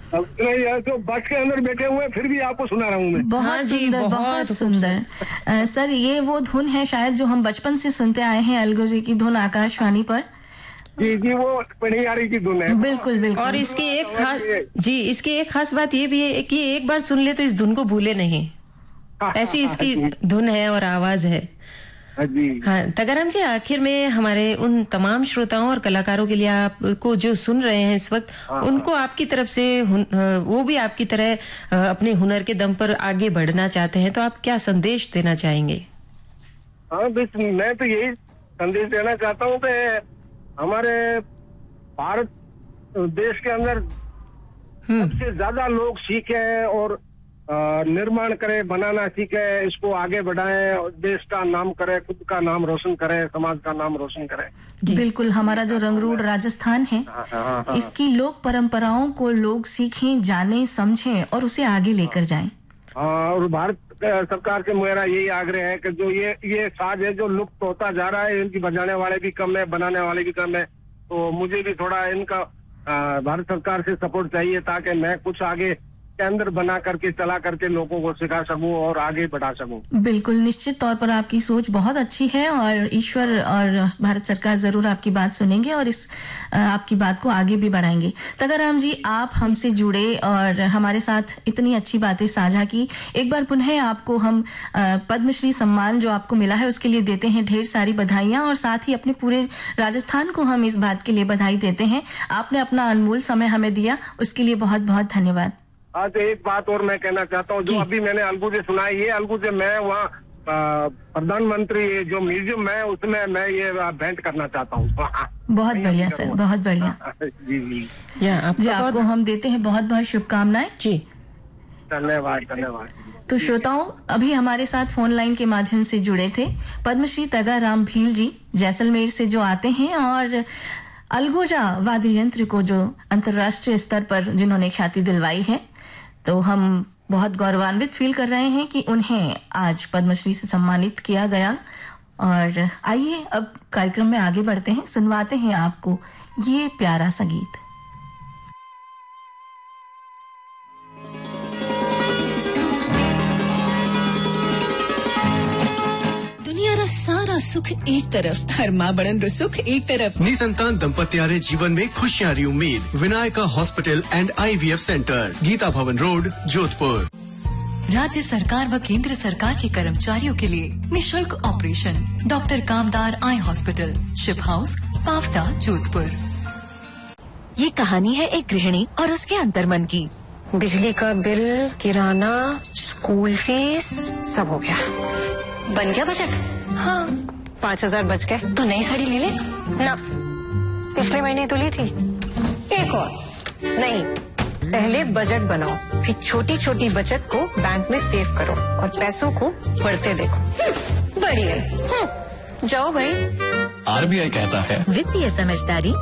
नहीं, तो बस के अंदर बैठे हुए फिर भी आपको सुना रहा हूँ मैं। बहुत सुंदर, बहुत सुंदर। सर, ये वो धुन है शायद जो हम बचपन से सुनते आए हैं, अलगू जी की धुन आकाशवाणी पर। जी जी, वो पनियारी की धुन है। बिल्कुल बिल्कुल। और इसकी एक खास बात ये भी है कि एक बार सुन ले तो इस धुन को भूले नहीं, ऐसी इसकी धुन है और आवाज है। हाँ तगाराम जी, आखिर में हमारे उन तमाम श्रोताओं और कलाकारों के लिए, आपको जो सुन रहे हैं इस वक्त, उनको आपकी तरफ से वो भी आपकी तरह अपने हुनर के दम पर आगे बढ़ना चाहते हैं, तो आप क्या संदेश देना चाहेंगे? हाँ बस मैं तो यही संदेश देना चाहता हूँ कि हमारे भारत देश के अंदर सबसे ज्यादा लोग सीखे और निर्माण करे, बनाना सीखे, इसको आगे बढ़ाएं, देश का नाम करे, खुद का नाम रोशन करे, समाज का नाम रोशन करे। बिल्कुल, हमारा जो रंगरूड़ राजस्थान है, इसकी लोक परंपराओं को लोग सीखें, जानें, समझें और उसे आगे लेकर जाएं। और भारत सरकार से मेरा यही आग्रह है कि जो ये साज है जो लुप्त होता जा रहा है, इनकी बजाने वाले भी कम है, बनाने वाले भी कम है, तो मुझे भी थोड़ा इनका भारत सरकार से सपोर्ट चाहिए ताकि मैं कुछ आगे के अंदर बना करके, चला करके लोगों को सिखा सकूं और आगे बढ़ा सकूं। बिल्कुल, निश्चित तौर पर आपकी सोच बहुत अच्छी है और ईश्वर और भारत सरकार जरूर आपकी बात सुनेंगे और इस आपकी बात को आगे भी बढ़ाएंगे। तगाराम जी, आप हमसे जुड़े और हमारे साथ इतनी अच्छी बातें साझा की। एक बार पुनः आपको हम पद्मश्री सम्मान जो आपको मिला है उसके लिए देते हैं ढेर सारी बधाइयां और साथ ही अपने पूरे राजस्थान को हम इस बात के लिए बधाई देते हैं। आपने अपना अनमोल समय हमें दिया, उसके लिए बहुत बहुत धन्यवाद। हाँ, तो एक बात और मैं कहना चाहता हूँ, जो अभी मैंने अलगू से सुना है, ये अलगू से मैं वहाँ प्रधानमंत्री जो म्यूजियम है उसमें मैं ये भेंट करना चाहता हूँ। बहुत बढ़िया सर, बहुत बढ़िया। जी आपको हम देते हैं बहुत बहुत शुभकामनाएं। जी धन्यवाद धन्यवाद। तो श्रोताओं, अभी हमारे साथ फोन लाइन के माध्यम से जुड़े थे पद्मश्री तगाराम भील जी, जैसलमेर से जो आते हैं और अलगोजा वाद्य यंत्र को जो अंतर्राष्ट्रीय स्तर पर जिन्होंने ख्याति दिलवाई है, तो हम बहुत गौरवान्वित फील कर रहे हैं कि उन्हें आज पद्मश्री से सम्मानित किया गया। और आइए अब कार्यक्रम में आगे बढ़ते हैं, सुनवाते हैं आपको ये प्यारा सा गीत। सारा सुख एक तरफ, हर माँ बड़न रो सुख एक तरफ। निसंतान दंपत्यारे जीवन में खुशियां री उम्मीद। Vinayaka hospital and IVF centre, Gita भवन रोड, जोधपुर। राज्य सरकार व केंद्र सरकार के कर्मचारियों के लिए निशुल्क ऑपरेशन डॉक्टर कामदार eye hospital, ship house, Pawta, Jodhpur. ये कहानी है एक गृहिणी और उसके अंतर्मन की। बिजली का बिल, किराना, स्कूल फीस, सब हो गया। बन गया बजट? हाँ, 5000 बच गए। तो नई साड़ी ले ले ना, पिछले महीने तो ली थी। एक और नहीं, पहले बजट बनाओ, फिर छोटी छोटी बचत को बैंक में सेव करो और पैसों को बढ़ते देखो। बढ़िया। जाओ भाई। RBI कहता है, वित्तीय समझदारी